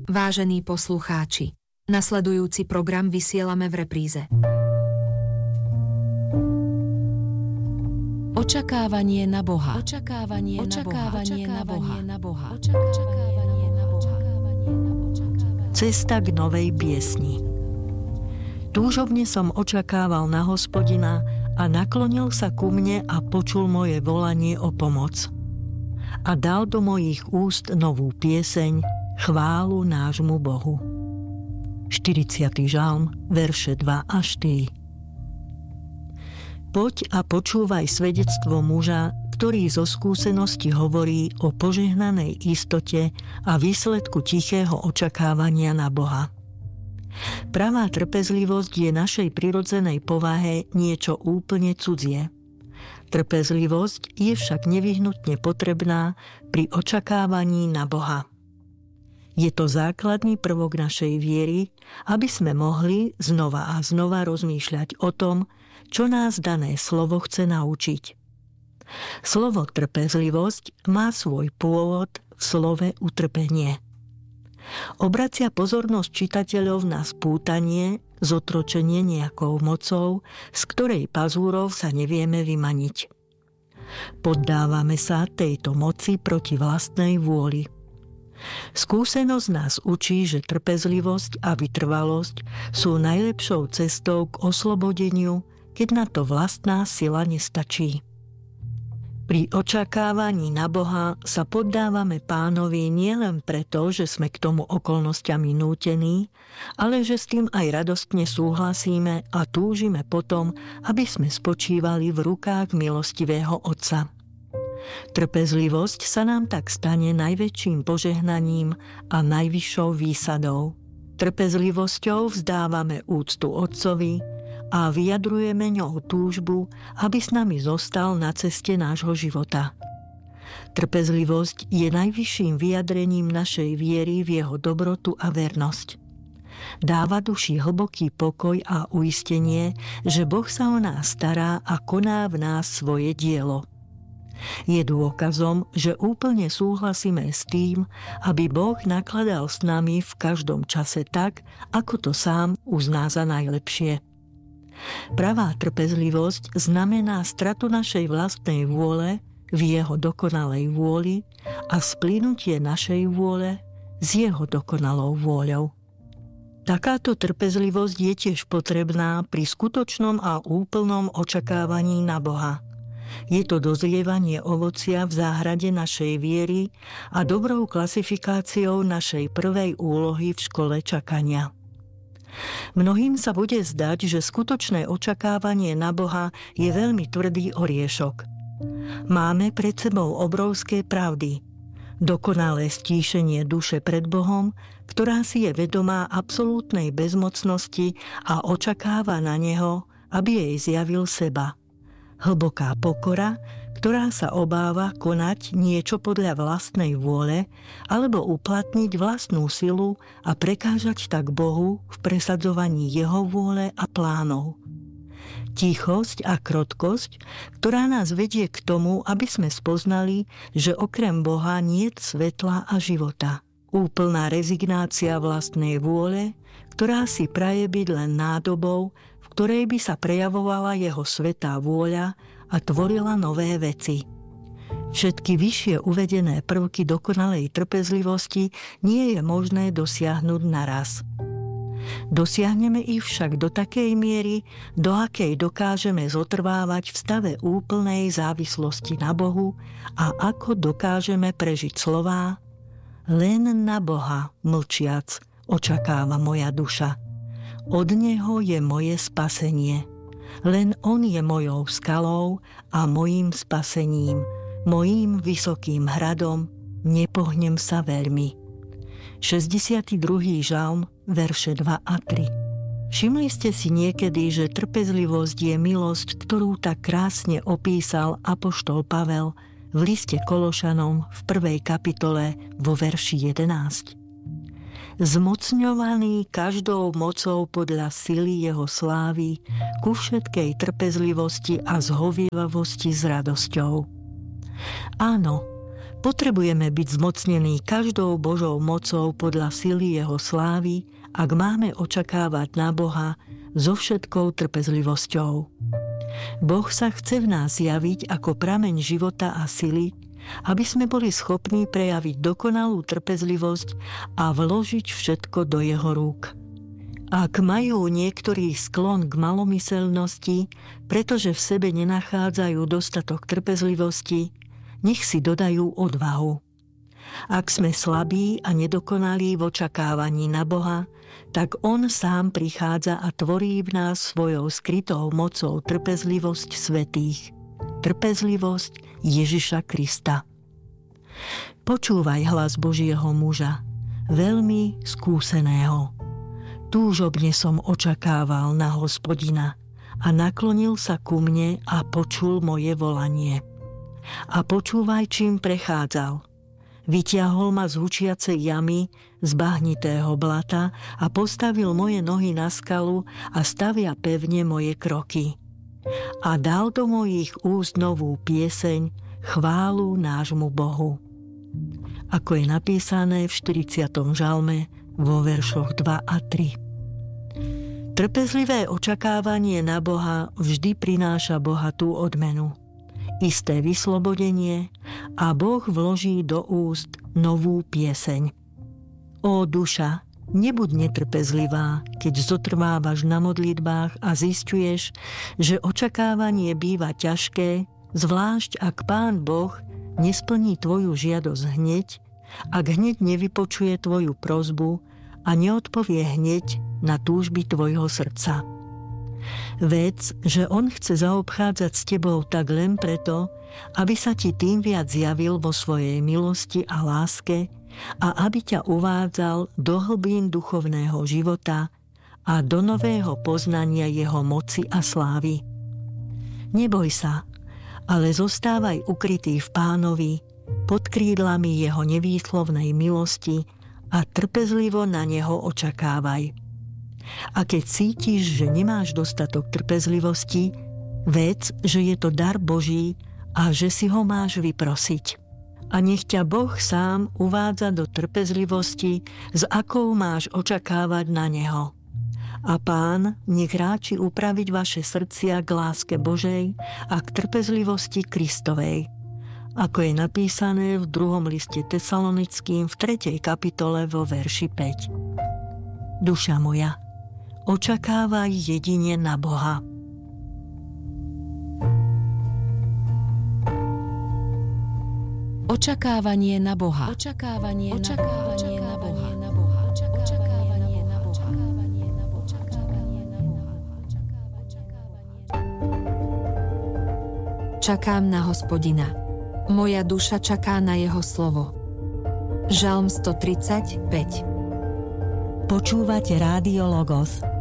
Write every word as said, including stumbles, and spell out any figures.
Vážení poslucháči, nasledujúci program vysielame v repríze. Očakávanie na Boha. Očakávanie, Očakávanie na Boha. na Boha. Očakávanie na Boha. Cesta k novej piesni. Túžobne som očakával na Hospodina a naklonil sa ku mne a počul moje volanie o pomoc. A dal do mojich úst novú pieseň, chválu nášmu Bohu. štyridsiaty žalm, verše dva a štyri. Poď a počúvaj svedectvo muža, ktorý zo skúsenosti hovorí o požehnanej istote a výsledku tichého očakávania na Boha. Pravá trpezlivosť je našej prirodzenej povahe niečo úplne cudzie. Trpezlivosť je však nevyhnutne potrebná pri očakávaní na Boha. Je to základný prvok našej viery, aby sme mohli znova a znova rozmýšľať o tom, čo nás dané slovo chce naučiť. Slovo trpezlivosť má svoj pôvod v slove utrpenie. Obracia pozornosť čitateľov na spútanie, zotročenie nejakou mocou, z ktorej pazúrov sa nevieme vymaniť. Poddávame sa tejto moci proti vlastnej vôli. Skúsenosť nás učí, že trpezlivosť a vytrvalosť sú najlepšou cestou k oslobodeniu, keď na to vlastná sila nestačí. Pri očakávaní na Boha sa poddávame Pánovi nielen preto, že sme k tomu okolnostiami nútení, ale že s tým aj radostne súhlasíme a túžime potom, aby sme spočívali v rukách milostivého Otca. Trpezlivosť sa nám tak stane najväčším požehnaním a najvyššou výsadou. Trpezlivosťou vzdávame úctu Otcovi a vyjadrujeme ňou túžbu, aby s nami zostal na ceste nášho života. Trpezlivosť je najvyšším vyjadrením našej viery v jeho dobrotu a vernosť. Dáva duši hlboký pokoj a uistenie, že Boh sa o nás stará a koná v nás svoje dielo. Je dôkazom, že úplne súhlasíme s tým, aby Boh nakladal s nami v každom čase tak, ako to sám uzná za najlepšie. Pravá trpezlivosť znamená stratu našej vlastnej vôle v jeho dokonalej vôli a splynutie našej vôle s jeho dokonalou vôľou. Takáto trpezlivosť je tiež potrebná pri skutočnom a úplnom očakávaní na Boha. Je to dozrievanie ovocia v záhrade našej viery a dobrou klasifikáciou našej prvej úlohy v škole čakania. Mnohým sa bude zdať, že skutočné očakávanie na Boha je veľmi tvrdý oriešok. Máme pred sebou obrovské pravdy. Dokonalé stíšenie duše pred Bohom, ktorá si je vedomá absolútnej bezmocnosti a očakáva na Neho, aby jej zjavil seba. Hlboká pokora, ktorá sa obáva konať niečo podľa vlastnej vôle alebo uplatniť vlastnú silu a prekážať tak Bohu v presadzovaní jeho vôle a plánov. Tichosť a krotkosť, ktorá nás vedie k tomu, aby sme spoznali, že okrem Boha niet svetla a života. Úplná rezignácia vlastnej vôle, ktorá si praje byť len nádobou, v ktorej by sa prejavovala jeho svätá vôľa a tvorila nové veci. Všetky vyššie uvedené prvky dokonalej trpezlivosti nie je možné dosiahnuť naraz. Dosiahneme ich však do takej miery, do akej dokážeme zotrvávať v stave úplnej závislosti na Bohu a ako dokážeme prežiť slová: len na Boha, mlčiac, očakáva moja duša. Od Neho je moje spasenie. Len On je mojou skalou a mojím spasením, mojím vysokým hradom, nepohnem sa veľmi. šesťdesiaty druhý žalm, verše dva a tri. Všimli ste si niekedy, že trpezlivosť je milosť, ktorú tak krásne opísal apoštol Pavel v liste Kološanom v prvej kapitole vo verši jedenásť. Zmocňovaný každou mocou podľa sily jeho slávy ku všetkej trpezlivosti a zhovievavosti s radosťou. Áno, Potrebujeme byť zmocnení každou Božou mocou podľa sily jeho slávy, ak máme očakávať na Boha so všetkou trpezlivosťou. Boh sa chce v nás javiť ako prameň života a sily, aby sme boli schopní prejaviť dokonalú trpezlivosť a vložiť všetko do jeho rúk. Ak majú niektorí sklon k malomyselnosti, pretože v sebe nenachádzajú dostatok trpezlivosti, nech si dodajú odvahu. Ak sme slabí a nedokonalí v očakávaní na Boha, tak On sám prichádza a tvorí v nás svojou skrytou mocou trpezlivosť svätých. Trpezlivosť Ježiša Krista. Počúvaj hlas Božieho muža, veľmi skúseného. Túžobne som očakával na Hospodina a naklonil sa ku mne a počul moje volanie. A počúvaj, čím prechádzal. Vyťahol ma z hučiacej jamy, z bahnitého blata a postavil moje nohy na skalu a stavia pevne moje kroky. A dal do mojich úst novú pieseň, chválu nášmu Bohu. Ako je napísané v štyridsiatom žalme vo veršoch dva a tri. Trpezlivé očakávanie na Boha vždy prináša bohatú odmenu, isté vyslobodenie a Boh vloží do úst novú pieseň. Ó duša, nebuď netrpezlivá, keď zotrvávaš na modlitbách a zisťuješ, že očakávanie býva ťažké, zvlášť ak Pán Boh nesplní tvoju žiadosť hneď, ak hneď nevypočuje tvoju prosbu a neodpovie hneď na túžby tvojho srdca. Vec, že On chce zaobchádzať s tebou tak len preto, aby sa ti tým viac zjavil vo svojej milosti a láske a aby ťa uvádzal do hlbín duchovného života a do nového poznania jeho moci a slávy. Neboj sa, ale zostávaj ukrytý v Pánovi, pod krídlami jeho nevýslovnej milosti a trpezlivo na neho očakávaj. A keď cítiš, že nemáš dostatok trpezlivosti, vec, že je to dar Boží a že si ho máš vyprosiť. A nech ťa Boh sám uvádza do trpezlivosti, s akou máš očakávať na neho. A Pán nech ráči upraviť vaše srdcia k láske Božej a k trpezlivosti Kristovej. Ako je napísané v druhom liste Tesalonickým v tretej kapitole vo verši päť. Duša moja, očakávaj jedine na Boha. Očakávanie na Boha. Očakávanie, očakávanie na Boha. Očakávanie na Boha. Čakám na Hospodina. Moja duša čaká na jeho slovo. Žalm stotridsaťpäť. Počúvate Rádio Logos.